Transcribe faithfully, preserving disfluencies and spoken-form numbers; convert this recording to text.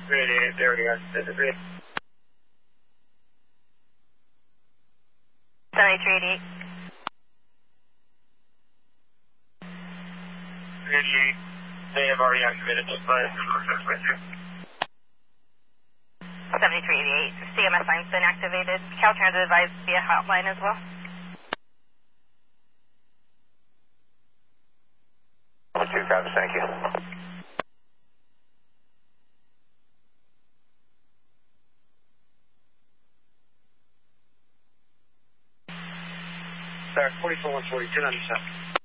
Grid eight, there we go. Grid. seventy-three eighty-eight. eighty-eight, they have already activated those flights. seventy-three eighty-eight, C M S line's been activated. Caltrans advised via hotline as well. Two copies, thank you. Sorry, forty-four one forty, two ninety-seven.